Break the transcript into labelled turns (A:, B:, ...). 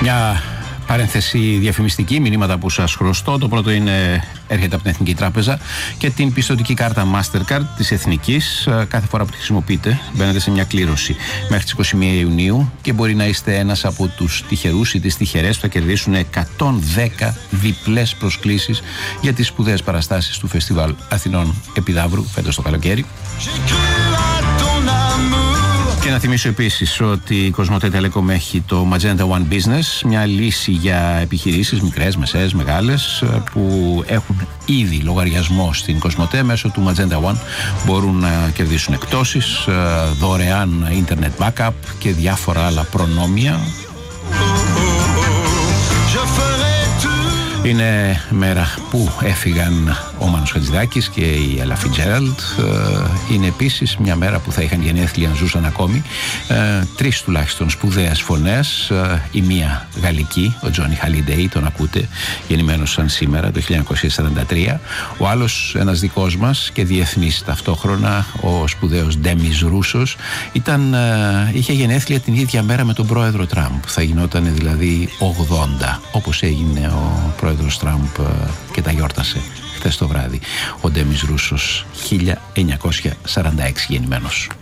A: Μια παρένθεση διαφημιστική, μηνύματα που σας χρωστώ. Το πρώτο έρχεται από την Εθνική Τράπεζα και την πιστωτική κάρτα Mastercard της Εθνικής. Κάθε φορά που τη χρησιμοποιείτε μπαίνετε σε μια κλήρωση μέχρι τις 21 Ιουνίου και μπορεί να είστε ένας από τους τυχερούς ή τις τυχερές που θα κερδίσουν 110 διπλές προσκλήσεις για τις σπουδαίες παραστάσεις του Φεστιβάλ Αθηνών Επιδαύρου φέτος το καλοκαίρι. Και να θυμίσω επίσης ότι η Κοσμοτέ Telecom έχει το Magenta One Business, μια λύση για επιχειρήσεις μικρές, μεσαίες, μεγάλες που έχουν ήδη λογαριασμό στην Κοσμοτέ. Μέσω του Magenta One μπορούν να κερδίσουν εκπτώσεις, δωρεάν internet backup και διάφορα άλλα προνόμια. Είναι μέρα που έφυγαν ο Μάνος Χατζηδάκης και η Ella Fitzgerald. Είναι επίσης μια μέρα που θα είχαν γενέθλια αν ζούσαν ακόμη. Τρεις τουλάχιστον σπουδαίες φωνές. Η μία γαλλική, ο Τζόνι Χαλιντέι, τον ακούτε, γεννημένος σαν σήμερα το 1943. Ο άλλος, ένας δικός μας και διεθνής ταυτόχρονα, ο σπουδαίος Ντέμις Ρούσος, είχε γενέθλια την ίδια μέρα με τον πρόεδρο Τραμπ. Θα γινόταν δηλαδή 80, όπως έγινε ο πρόεδρος Τραμπ και τα γιόρτασε χθες το βράδυ. Ο Ντέμις Ρούσος, 1946 γεννημένος.